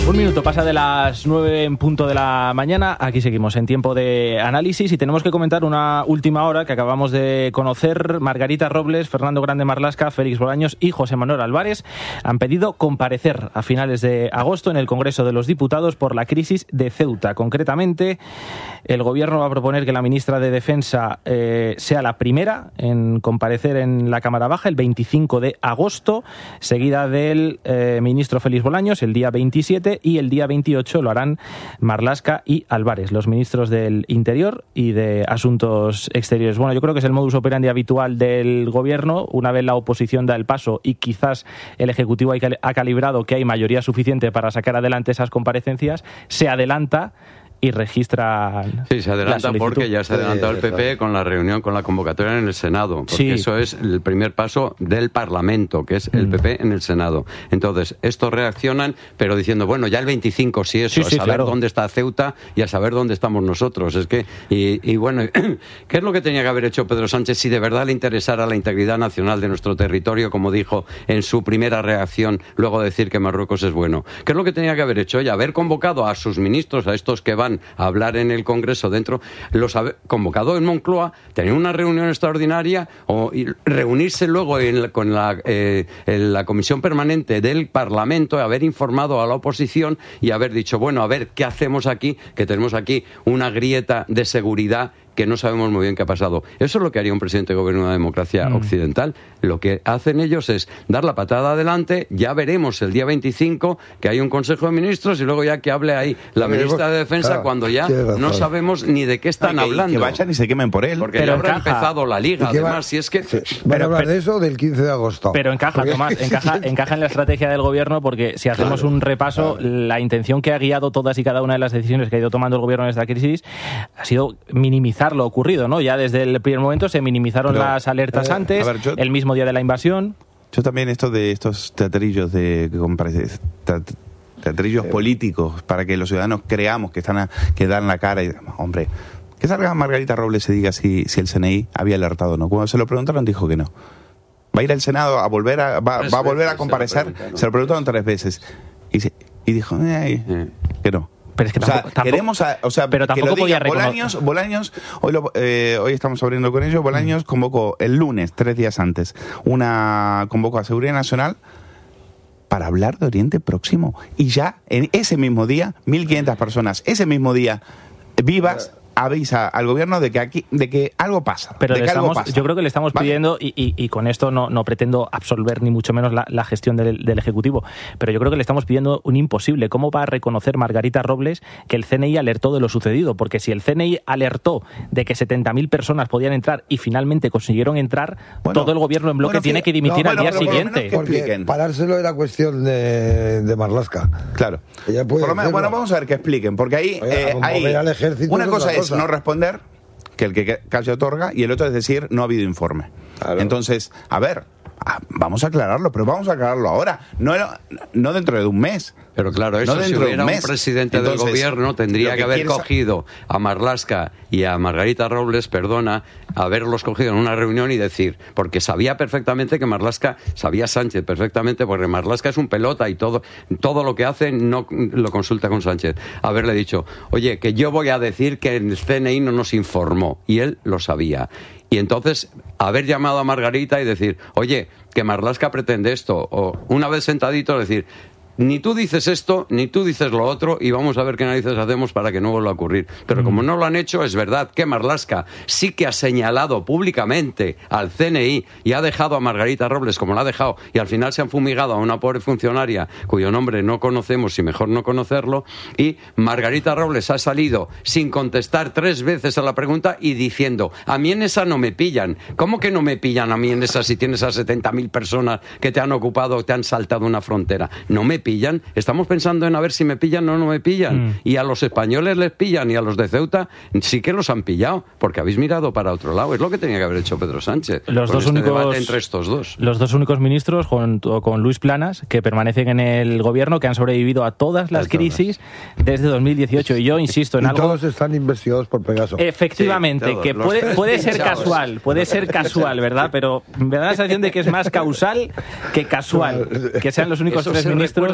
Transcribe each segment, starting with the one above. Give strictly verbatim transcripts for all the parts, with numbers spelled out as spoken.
Un minuto pasa de las nueve en punto de la mañana. Aquí seguimos en tiempo de análisis y tenemos que comentar una última hora que acabamos de conocer. Margarita Robles, Fernando Grande Marlaska, Félix Bolaños y José Manuel Álvarez han pedido comparecer a finales de agosto en el Congreso de los Diputados por la crisis de Ceuta. Concretamente, el Gobierno va a proponer que la ministra de Defensa eh, sea la primera en comparecer en la Cámara Baja el veinticinco de agosto, seguida del eh, ministro Félix Bolaños el día veintisiete, y el día veintiocho lo harán Marlaska y Álvarez, los ministros del Interior y de Asuntos Exteriores. Bueno, yo creo que es el modus operandi habitual del Gobierno. Una vez la oposición da el paso y quizás el Ejecutivo ha calibrado que hay mayoría suficiente para sacar adelante esas comparecencias, se adelanta y registra. Sí, se adelanta porque ya se ha adelantado el P P con la reunión, con la convocatoria en el Senado, porque sí. Eso es el primer paso del Parlamento, que es el P P en el Senado. Entonces, estos reaccionan, pero diciendo, bueno, ya el veinticinco sí eso, sí, sí, a saber claro. dónde está Ceuta y a saber dónde estamos nosotros. Es que, y, y bueno, ¿qué es lo que tenía que haber hecho Pedro Sánchez si de verdad le interesara la integridad nacional de nuestro territorio, como dijo en su primera reacción, luego de decir que Marruecos es bueno? ¿Qué es lo que tenía que haber hecho? Oye, haber convocado a sus ministros, a estos que van a hablar en el Congreso dentro, los ha convocado en Moncloa, tener una reunión extraordinaria o y reunirse luego en la, con la, eh, en la Comisión Permanente del Parlamento, haber informado a la oposición y haber dicho, bueno, a ver, ¿qué hacemos aquí? Que tenemos aquí una grieta de seguridad que no sabemos muy bien qué ha pasado. Eso es lo que haría un presidente de gobierno de una democracia mm. occidental. Lo que hacen ellos es dar la patada adelante, ya veremos el día veinticinco que hay un Consejo de Ministros y luego ya que hable ahí la ministra de Defensa, claro, cuando ya no sabemos ni de qué están no, que, hablando. Que vayan y se quemen por él. Porque pero ya habrá encaja. empezado la Liga, además, va, si es que... Sí, van pero, a hablar pero, de eso del quince de agosto. Pero encaja, porque... Tomás, encaja, encaja en la estrategia del Gobierno, porque si hacemos claro, un repaso, claro. la intención que ha guiado todas y cada una de las decisiones que ha ido tomando el Gobierno en esta crisis ha sido minimizar lo ocurrido, ¿no? Ya desde el primer momento se minimizaron pero, las alertas eh, antes, ver, yo, el mismo día de la invasión. Yo también esto de estos teatrillos de teatrillos eh. políticos para que los ciudadanos creamos que están a, que dan la cara y, hombre, que salga Margarita Robles y diga si, si el C N I había alertado o no. Cuando se lo preguntaron dijo que no. Va a ir al Senado a volver a va, va a volver a comparecer. Se lo, se lo preguntaron tres veces y, se, y dijo eh, eh. que no. Pero es que o tampoco, sea, tampoco, queremos a, o sea, pero tampoco que lo diga podía Bolaños, Bolaños hoy, lo, eh, hoy estamos abriendo con ello. Bolaños convocó el lunes, tres días antes, una convocó a Seguridad Nacional para hablar de Oriente Próximo. Y ya en ese mismo día, mil quinientas personas, ese mismo día, vivas, avisa al gobierno de que aquí de que algo pasa. Pero de le que estamos, algo pasa. yo creo que le estamos ¿Vale? pidiendo, y, y, y con esto no, no pretendo absolver ni mucho menos la, la gestión del, del Ejecutivo, pero yo creo que le estamos pidiendo un imposible. ¿Cómo va a reconocer Margarita Robles que el C N I alertó de lo sucedido? Porque si el C N I alertó de que setenta mil personas podían entrar y finalmente consiguieron entrar, bueno, todo el gobierno en bloque bueno, tiene que dimitir no, bueno, al día siguiente. Porque parárselo era cuestión de, de Marlaska. Claro. Por lo menos, bueno, vamos a ver que expliquen, porque ahí Oye, eh, hay una cosa es no responder, que el que casi otorga, y el otro es decir, no ha habido informe. Claro. Entonces, a ver, vamos a aclararlo, pero vamos a aclararlo ahora, no, no dentro de un mes. Pero claro, eso no si hubiera un, un presidente Entonces, del gobierno tendría que, que haber cogido a Marlaska y a Margarita Robles, perdona, haberlos cogido en una reunión y decir, porque sabía perfectamente que Marlaska, sabía Sánchez perfectamente, porque Marlaska es un pelota y todo, todo lo que hace no lo consulta con Sánchez. Haberle dicho, oye, que yo voy a decir que el C N I no nos informó, y él lo sabía. Y entonces haber llamado a Margarita y decir, oye, que Marlaska pretende esto, o una vez sentadito decir, ni tú dices esto, ni tú dices lo otro, y vamos a ver qué narices hacemos para que no vuelva a ocurrir. Pero como no lo han hecho, es verdad que Marlaska sí que ha señalado públicamente al C N I y ha dejado a Margarita Robles como la ha dejado, y al final se han fumigado a una pobre funcionaria cuyo nombre no conocemos y mejor no conocerlo, y Margarita Robles ha salido sin contestar tres veces a la pregunta y diciendo, a mí en esa no me pillan. ¿Cómo que no me pillan a mí en esa si tienes a setenta mil personas que te han ocupado, te han saltado una frontera? No me pillan. pillan, estamos pensando en a ver si me pillan o no me pillan, mm. y a los españoles les pillan y a los de Ceuta sí que los han pillado, porque habéis mirado para otro lado. Es lo que tenía que haber hecho Pedro Sánchez. Los dos este únicos debate entre estos dos. Los dos únicos ministros junto con Luis Planas que permanecen en el gobierno, que han sobrevivido a todas las crisis desde dos mil dieciocho, y yo insisto en y algo. Todos están investigados por Pegaso. Efectivamente, sí, que puede, puede ser casual, puede ser casual, ¿verdad? Pero me da la sensación de que es más causal que casual, que sean los únicos Eso tres se ministros.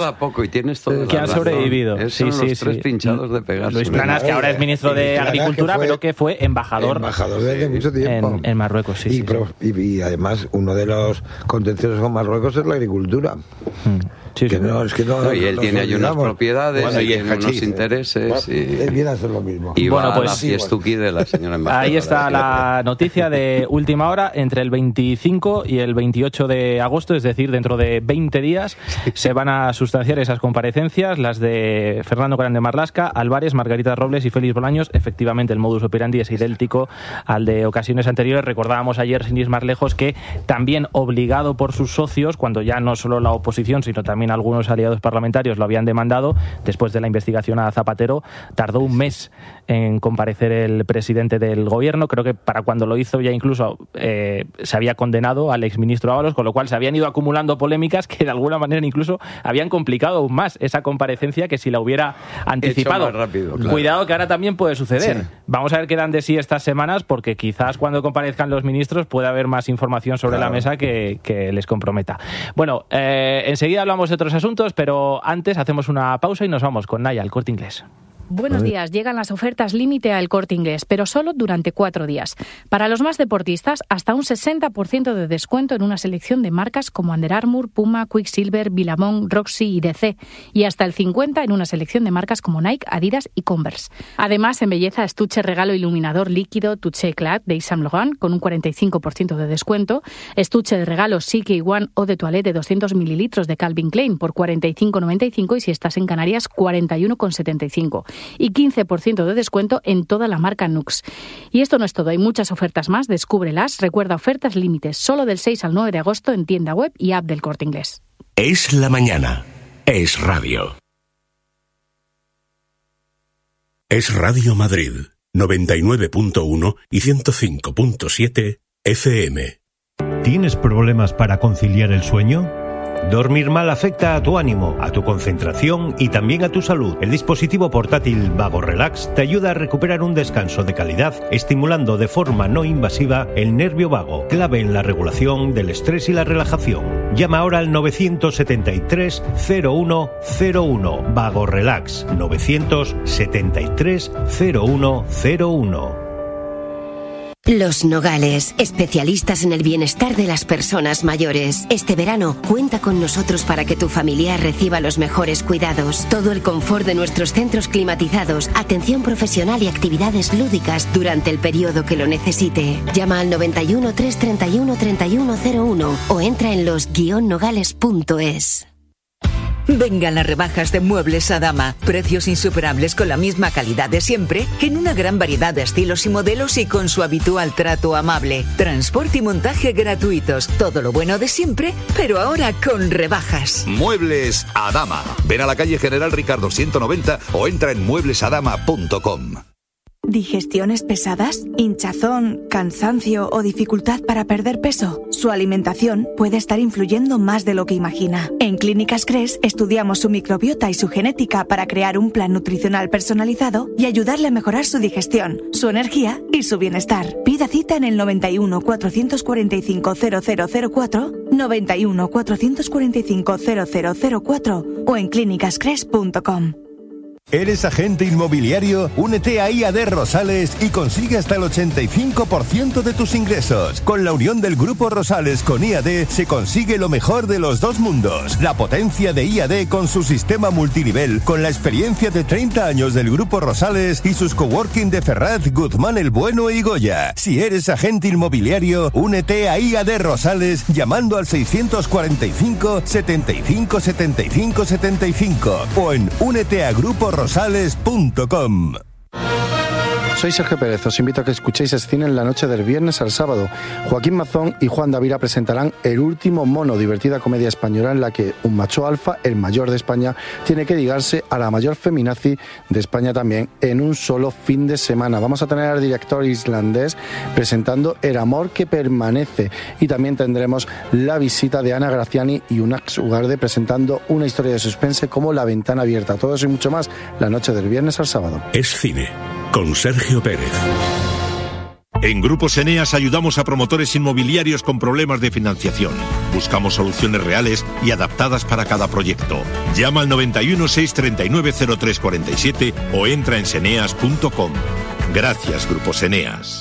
queda poco y tienes todo. Que han sobrevivido. Es, sí, son sí, los tres sí. pinchados de Pegaso. Luis Planas, que ahora es ministro de Planas, Agricultura, que fue pero que fue embajador, embajador desde mucho tiempo en, en Marruecos. Sí, y, sí, pro, sí. Y, y además uno de los contenciosos con Marruecos es la agricultura. Mm. Sí, que sí. No, es que no, no, y él tiene ahí unas propiedades, bueno, y y tiene unos intereses. Y... Él viene a hacer lo mismo. Y bueno, va pues, a la fiestuki de la señora embajadora. Ahí está la noticia de última hora. Entre el veinticinco y el veintiocho de agosto, es decir, dentro de veinte días, se van a sustanciar esas comparecencias, las de Fernando Grande Marlaska, Álvarez, Margarita Robles y Félix Bolaños. Efectivamente, el modus operandi es idéntico al de ocasiones anteriores. Recordábamos ayer, sin ir más lejos, que también obligado por sus socios, cuando ya no solo la oposición, sino también algunos aliados parlamentarios lo habían demandado, después de la investigación a Zapatero, tardó un mes en comparecer el presidente del gobierno. Creo que para cuando lo hizo ya incluso eh, se había condenado al exministro Ábalos, con lo cual se habían ido acumulando polémicas que de alguna manera incluso habían complicado aún más esa comparecencia, que si la hubiera anticipado. Hecho más rápido, claro. Cuidado, que ahora también puede suceder. Sí. Vamos a ver qué dan de sí estas semanas, porque quizás cuando comparezcan los ministros pueda haber más información sobre claro. la mesa que, que les comprometa. Bueno, eh, enseguida hablamos de otros asuntos, pero antes hacemos una pausa y nos vamos con Naya, El Corte Inglés. Buenos días. Llegan las ofertas límite al Corte Inglés, pero solo durante cuatro días. Para los más deportistas, hasta un sesenta por ciento de descuento en una selección de marcas como Under Armour, Puma, Quicksilver, Billabong, Roxy y D C, y hasta el cincuenta por ciento en una selección de marcas como Nike, Adidas y Converse. Además, en belleza, estuche regalo iluminador líquido Touché Eclat de Yves Saint Laurent con un cuarenta y cinco por ciento de descuento, estuche de regalo C K uno o de toilette de doscientos mililitros de Calvin Klein por cuarenta y cinco con noventa y cinco y si estás en Canarias, cuarenta y uno con setenta y cinco. Y quince por ciento de descuento en toda la marca Nux. Y esto no es todo, hay muchas ofertas más, descúbrelas. Recuerda, ofertas límites solo del seis al nueve de agosto en tienda web y app del Corte Inglés. Es la mañana, es radio. Es Radio Madrid, noventa y nueve punto uno y ciento cinco punto siete F M. ¿Tienes problemas para conciliar el sueño? Dormir mal afecta a tu ánimo, a tu concentración y también a tu salud. El dispositivo portátil Vago Relax te ayuda a recuperar un descanso de calidad, estimulando de forma no invasiva el nervio vago, clave en la regulación del estrés y la relajación. Llama ahora al novecientos setenta y tres cero uno cero uno. Vago Relax, novecientos setenta y tres cero uno cero uno. Los Nogales, especialistas en el bienestar de las personas mayores. Este verano, cuenta con nosotros para que tu familiar reciba los mejores cuidados. Todo el confort de nuestros centros climatizados, atención profesional y actividades lúdicas durante el periodo que lo necesite. Llama al noventa y uno, trescientos treinta y uno, treinta y uno cero uno o entra en los guion nogales punto es. Vengan las rebajas de Muebles Adama. Precios insuperables con la misma calidad de siempre, en una gran variedad de estilos y modelos y con su habitual trato amable. Transporte y montaje gratuitos. Todo lo bueno de siempre, pero ahora con rebajas. Muebles Adama. Ven a la calle General Ricardo ciento noventa o entra en muebles adama punto com. ¿Digestiones pesadas? ¿Hinchazón, cansancio o dificultad para perder peso? Su alimentación puede estar influyendo más de lo que imagina. En Clínicas Cres estudiamos su microbiota y su genética para crear un plan nutricional personalizado y ayudarle a mejorar su digestión, su energía y su bienestar. Pida cita en el noventa y uno, cuatrocientos cuarenta y cinco, cero cero cero cuatro, noventa y uno, cuatrocientos cuarenta y cinco, cero cero cero cuatro o en clínicas cres punto com. ¿Eres agente inmobiliario? Únete a I A D Rosales y consigue hasta el ochenta y cinco por ciento de tus ingresos. Con la unión del Grupo Rosales con I A D se consigue lo mejor de los dos mundos. La potencia de I A D con su sistema multinivel, con la experiencia de treinta años del Grupo Rosales y sus coworking de Ferraz, Guzmán el Bueno y Goya. Si eres agente inmobiliario, únete a I A D Rosales llamando al seiscientos cuarenta y cinco, setenta y cinco, setenta y cinco, setenta y cinco o en únete a Grupo rosales punto com. Soy Sergio Pérez, os invito a que escuchéis Escine en la noche del viernes al sábado. Joaquín Mazón y Juan Davira presentarán El último mono, divertida comedia española en la que un macho alfa, el mayor de España, tiene que ligarse a la mayor feminazi de España también en un solo fin de semana. Vamos a tener al director islandés presentando El amor que permanece y también tendremos la visita de Ana Graciani y Unax Ugarde presentando una historia de suspense como La ventana abierta. Todo eso y mucho más la noche del viernes al sábado. Es cine con Sergio Pérez. En Grupos Eneas ayudamos a promotores inmobiliarios con problemas de financiación. Buscamos soluciones reales y adaptadas para cada proyecto. Llama al noventa y uno, seiscientos treinta y nueve, cero tres cuarenta y siete o entra en seneas punto com. Gracias, Grupos Eneas.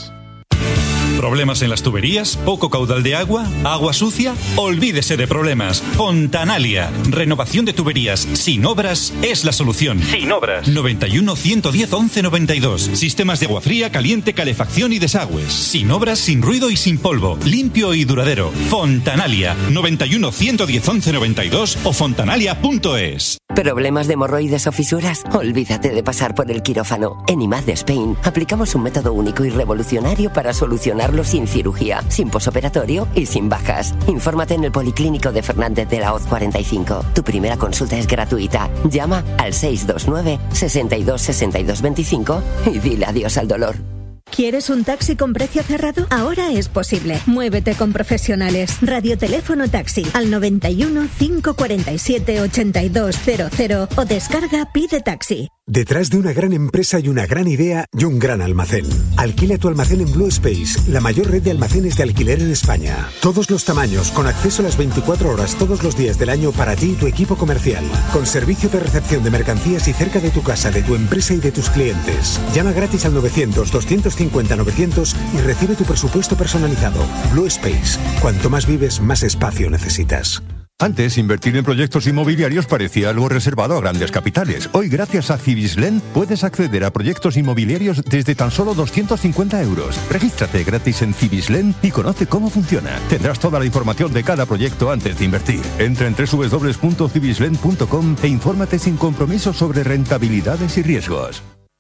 ¿Problemas en las tuberías? ¿Poco caudal de agua? ¿Agua sucia? Olvídese de problemas. Fontanalia. Renovación de tuberías sin obras es la solución. Sin obras. noventa y uno, ciento diez, once noventa y dos. Sistemas de agua fría, caliente, calefacción y desagües. Sin obras, sin ruido y sin polvo. Limpio y duradero. Fontanalia. noventa y uno, ciento diez, once noventa y dos o fontanalia punto es. ¿Problemas de hemorroides o fisuras? Olvídate de pasar por el quirófano. En I M A D de Spain aplicamos un método único y revolucionario para solucionarlo sin cirugía, sin posoperatorio y sin bajas. Infórmate en el Policlínico de Fernández de la Hoz cuarenta y cinco. Tu primera consulta es gratuita. Llama al seis dos nueve, sesenta y dos, sesenta y dos veinticinco y dile adiós al dolor. ¿Quieres un taxi con precio cerrado? Ahora es posible. Muévete con profesionales. Radioteléfono taxi al noventa y uno, cinco cuarenta y siete, ochenta y dos cero cero o descarga Pide Taxi. Detrás de una gran empresa y una gran idea y un gran almacén. Alquila tu almacén en Blue Space, la mayor red de almacenes de alquiler en España. Todos los tamaños, con acceso a las veinticuatro horas todos los días del año para ti y tu equipo comercial. Con servicio de recepción de mercancías y cerca de tu casa, de tu empresa y de tus clientes. Llama gratis al novecientos, doscientos cincuenta, novecientos y recibe tu presupuesto personalizado. Blue Space. Cuanto más vives, más espacio necesitas. Antes, invertir en proyectos inmobiliarios parecía algo reservado a grandes capitales. Hoy, gracias a Cibislen, puedes acceder a proyectos inmobiliarios desde tan solo doscientos cincuenta euros. Regístrate gratis en Cibislen y conoce cómo funciona. Tendrás toda la información de cada proyecto antes de invertir. Entra en doble u doble u doble u punto cibislen punto com e infórmate sin compromiso sobre rentabilidades y riesgos.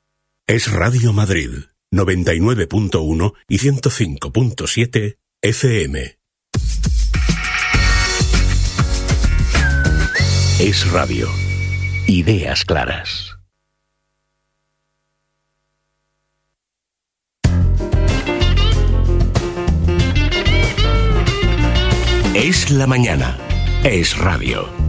Es Radio Madrid, noventa y nueve punto uno y ciento cinco punto siete F M. Es Radio. Ideas claras. Es la mañana. Es Radio.